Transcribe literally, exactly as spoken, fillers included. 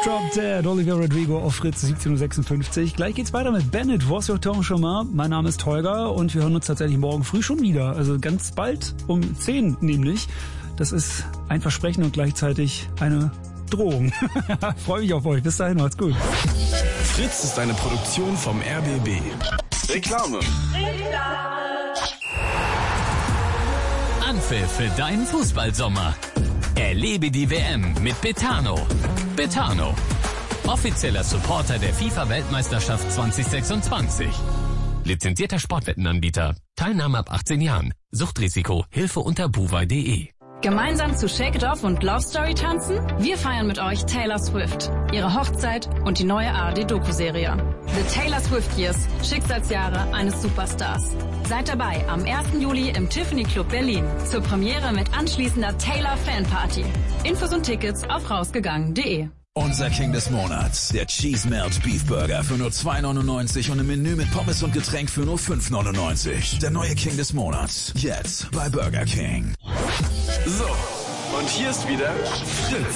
Drop Dead, Olivia Rodrigo auf Fritz, siebzehn Uhr sechsundfünfzig. Gleich geht's weiter mit Bennett, What's Your Ton Chemin. Mein Name ist Holger und wir hören uns tatsächlich morgen früh schon wieder. Also ganz bald, um zehn nämlich. Das ist ein Versprechen und gleichzeitig eine Drohung. Freue mich auf euch. Bis dahin, macht's gut. Fritz ist eine Produktion vom R B B. Reklame. Anpfiff für deinen Fußballsommer. Erlebe die W M mit Betano. Betano, offizieller Supporter der FIFA-Weltmeisterschaft zwanzig sechsundzwanzig. Lizenzierter Sportwettenanbieter. Teilnahme ab achtzehn Jahren. Suchtrisiko. Hilfe unter buwei punkt de. Gemeinsam zu Shake It Off und Love Story tanzen? Wir feiern mit euch Taylor Swift, ihre Hochzeit und die neue A R D-Doku-Serie. The Taylor Swift Years, Schicksalsjahre eines Superstars. Seid dabei am ersten Juli im Tiffany Club Berlin zur Premiere mit anschließender Taylor Fanparty. Infos und Tickets auf rausgegangen punkt de. Unser King des Monats, der Cheese Melt Beef Burger für nur zwei neunundneunzig und im Menü mit Pommes und Getränk für nur fünf neunundneunzig. Der neue King des Monats, jetzt bei Burger King. So, und hier ist wieder Fritz.